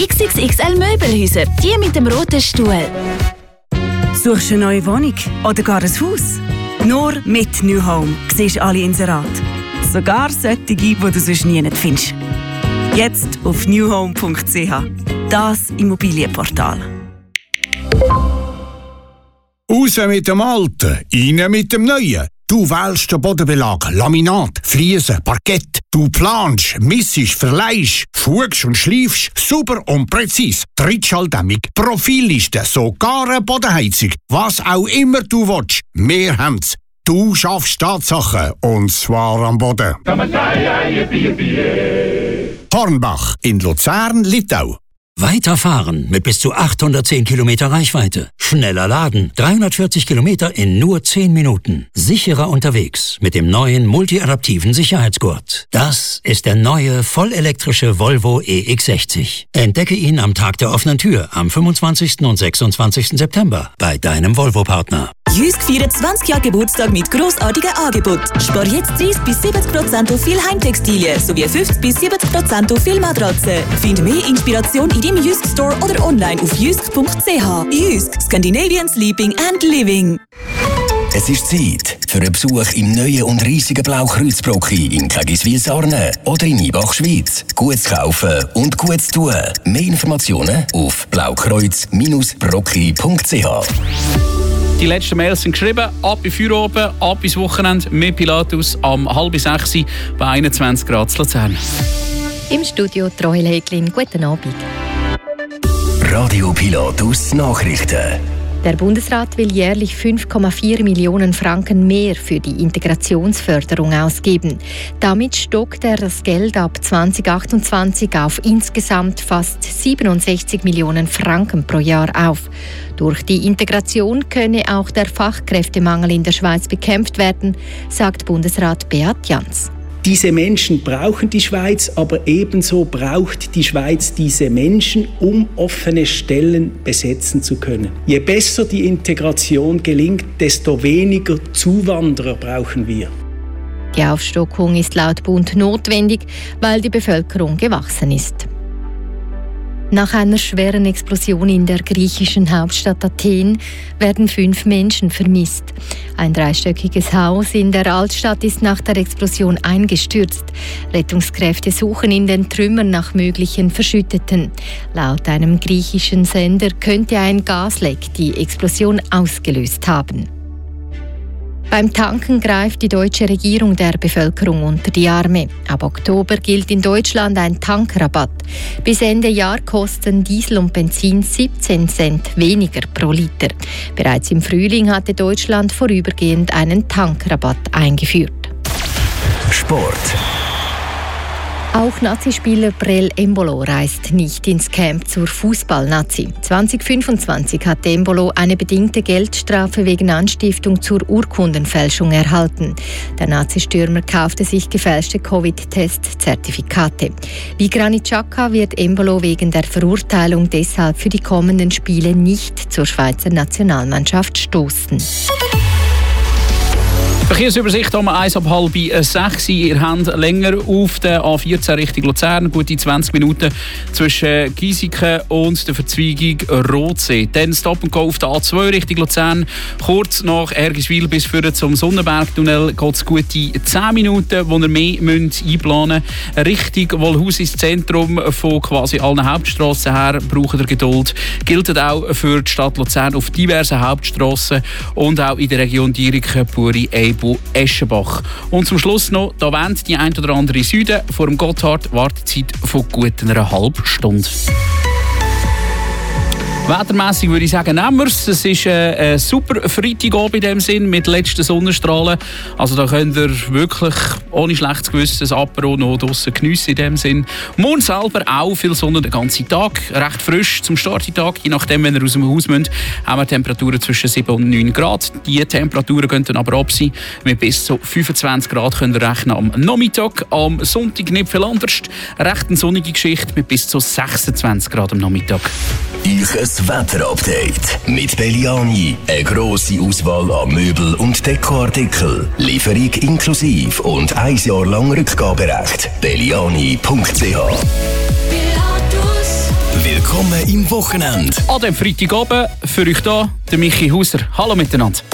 XXXL Möbelhäuser, die mit dem roten Stuhl. Suchst du eine neue Wohnung oder gar ein Haus? Nur mit New Home siehst du alle Inserate. Sogar solche, die du sonst nie findest. Jetzt auf newhome.ch. Das Immobilienportal. Raus mit dem Alten, rein mit dem Neuen. Du wählst den Bodenbelag, Laminat, Fliesen, Parkett. Du planst, missest, verleihst, fugst und schleifst. Super und präzise. Trittschalldämmung, Profilliste, sogar eine Bodenheizung. Was auch immer du willst, wir haben's. Du schaffst Tatsachen, und zwar am Boden. Hornbach in Luzern, Littau. Weiterfahren mit bis zu 810 Kilometer Reichweite. Schneller laden. 340 Kilometer in nur 10 Minuten. Sicherer unterwegs mit dem neuen multiadaptiven Sicherheitsgurt. Das ist der neue vollelektrische Volvo EX60. Entdecke ihn am Tag der offenen Tür am 25. und 26. September bei deinem Volvo-Partner. Jysk feiert 20 Jahre Geburtstag mit grossartigen Angeboten. Spar jetzt 30-70% auf viele Heimtextilien sowie 50-70% auf viele Matratzen. Find mehr Inspiration in deinem Jysk Store oder online auf jysk.ch. Jysk, Scandinavian Sleeping and Living. Es ist Zeit für einen Besuch im neuen und riesigen Blaukreuzbrocki in Kägiswil-Sarne oder in Ibach, Gut zu kaufen und gut zu tun. Mehr Informationen auf blaukreuz-brocki.ch. Die letzten Mails sind geschrieben. Ab in Feierabend, ab ins Wochenende mit Pilatus am 5:30 bei 21 Grad zu Luzern. Im Studio Troil Häglin. Guten Abend. Radio Pilatus Nachrichten. Der Bundesrat will jährlich 5,4 Millionen Franken mehr für die Integrationsförderung ausgeben. Damit stockt er das Geld ab 2028 auf insgesamt fast 67 Millionen Franken pro Jahr auf. Durch die Integration könne auch der Fachkräftemangel in der Schweiz bekämpft werden, sagt Bundesrat Beat Jans. Diese Menschen brauchen die Schweiz, aber ebenso braucht die Schweiz diese Menschen, um offene Stellen besetzen zu können. Je besser die Integration gelingt, desto weniger Zuwanderer brauchen wir. Die Aufstockung ist laut Bund notwendig, weil die Bevölkerung gewachsen ist. Nach einer schweren Explosion in der griechischen Hauptstadt Athen werden 5 Menschen vermisst. Ein 3-stöckiges Haus in der Altstadt ist nach der Explosion eingestürzt. Rettungskräfte suchen in den Trümmern nach möglichen Verschütteten. Laut einem griechischen Sender könnte ein Gasleck die Explosion ausgelöst haben. Beim Tanken greift die deutsche Regierung der Bevölkerung unter die Arme. Ab Oktober gilt in Deutschland ein Tankrabatt. Bis Ende Jahr kosten Diesel und Benzin 17 Cent weniger pro Liter. Bereits im Frühling hatte Deutschland vorübergehend einen Tankrabatt eingeführt. Sport. Auch Nazi-Spieler Brel Embolo reist nicht ins Camp zur Fußball-Nazi. 2025 hat Embolo eine bedingte Geldstrafe wegen Anstiftung zur Urkundenfälschung erhalten. Der Nazi-Stürmer kaufte sich gefälschte Covid-Test-Zertifikate. Wie Granit Xhaka wird Embolo wegen der Verurteilung deshalb für die kommenden Spiele nicht zur Schweizer Nationalmannschaft stoßen. Verkehrsübersicht um 5:30. Ihr habt länger auf der A14 Richtung Luzern, gute 20 Minuten zwischen Giesiken und der Verzweigung Rotsee. Dann Stop and Go auf der A2 Richtung Luzern. Kurz nach Ergiswil bis vorne zum Sonnenbergtunnel geht es gute 10 Minuten, wo ihr mehr einplanen müsst. Richtung Wollhaus ins Zentrum von quasi allen Hauptstrassen her braucht ihr Geduld. Gilt auch für die Stadt Luzern auf diversen Hauptstrassen und auch in der Region Dieriken, Buri, Eschenbach. Und zum Schluss noch, da wendet die ein oder andere Süden. Vor dem Gotthard Wartezeit von gut einer halben Stunde. Wettermässig würde ich sagen, nehmen wir es. Es ist ein super Freitagabend in dem Sinn mit letzten Sonnenstrahlen. Also da könnt ihr wirklich ohne schlechtes Gewissen das Apero noch draussen geniessen in dem Sinn. Morgen selber auch viel Sonne den ganzen Tag. Recht frisch zum Starttag. Je nachdem, wenn ihr aus dem Haus müsst, haben wir Temperaturen zwischen 7 und 9 Grad. Die Temperaturen können dann aber ab sein. Mit bis zu 25 Grad könnt ihr rechnen am Nachmittag. Am Sonntag nicht viel anders. Recht eine sonnige Geschichte mit bis zu 26 Grad am Nachmittag. Ein Wetterupdate mit Belliani. Eine grosse Auswahl an Möbel- und Dekoartikel. Lieferung inklusive und 1 Jahr lang Rückgaberecht. Belliani.ch. Willkommen im Wochenende. An dem Freitagabend für euch hier, der Michi Hauser. Hallo miteinander.